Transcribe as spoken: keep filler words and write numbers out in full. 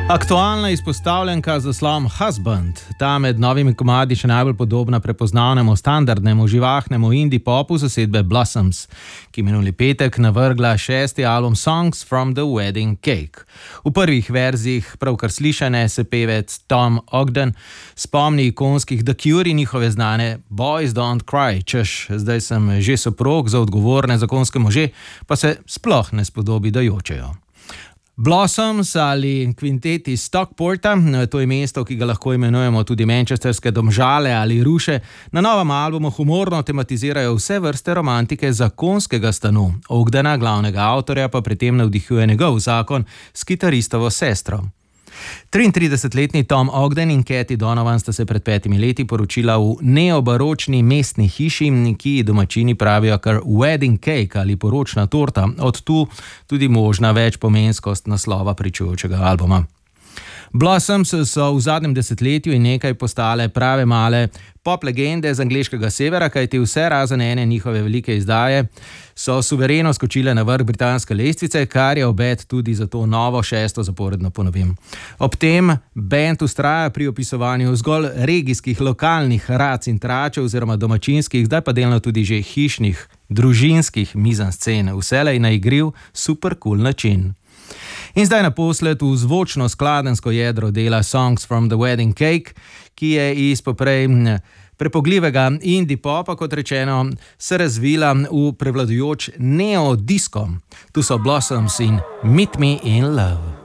Aktualna izpostavljenka z naslovom Husband, ta med novimi komadi še najbolj podobna prepoznavnemu standardnemu živahnemu indie popu zasedbe Blossoms, ki minuli petek navrgla šesti album Songs from the Wedding Cake. V prvih verzijih pravkar slišane se pevec Tom Ogden spomni ikonskih The Cure in njihove znane Boys Don't Cry, češ, zdaj sem že soprog, za odgovorne zakonske može pa se sploh ne spodobi, da jočejo. Blossoms ali kvinteti Stockporta, to je mesto, ki ga lahko imenujemo tudi manchesterske Domžale ali Ruše, na novem albumu humorno tematizirajo vse vrste romantike zakonskega stanu. Ogdena, glavnega avtorja, pa pri tem navdihuje njegov zakon s kitaristovo sestro. triintridesetletni Tom Ogden in Katie Donovan sta se pred petimi leti poročila v neobaročni mestni hiši, ki domačini pravijo kar wedding cake ali poročna torta, od tu tudi možna večpomenskost naslova pričujočega albuma. Blossoms so v zadnjem desetletju in nekaj postale prave male pop legende z angleškega severa, kajti vse razen ene njihove velike izdaje so suvereno skočile na vrh britanske lestvice, kar je obet tudi za to novo šesto zaporedno ponovim. Ob tem band vztraja pri opisovanju zgolj regijskih, lokalnih rac in tračev oziroma domačinskih, zdaj pa delno tudi že hišnih, družinskih mizanscen, vselej na igriv, super cool način. In zdaj naposled v zvočno skladensko jedro dela Songs from the Wedding Cake, ki je iz poprej prepogljivega indie popa, kot rečeno, se razvila v prevladujoč neo-disko. Tu so Blossoms in Meet Me in Love.